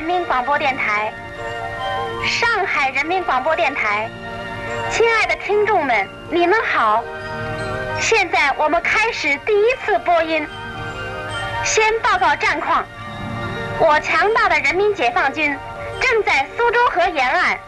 民广播电台，上海人民广播电台，亲爱的听众们，你们好！现在我们开始第一次播音。先报告战况，我强大的人民解放军正在苏州河沿岸